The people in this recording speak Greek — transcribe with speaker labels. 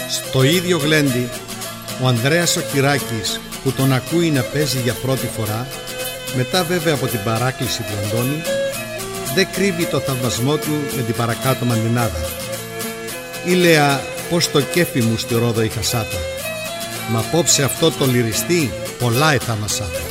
Speaker 1: Στο ίδιο γλέντι, ο Ανδρέας ο Κυράκης, που τον ακούει να παίζει για πρώτη φορά, μετά βέβαια από την παράκληση του Αντώνη, δεν κρύβει το θαυμασμό του με την παρακάτω μαντινάδα. Ήλεα πως το κέφι μου στη Ρόδο είχα σάτα, μα απόψε αυτό το λυριστή πολλά εθάμασα.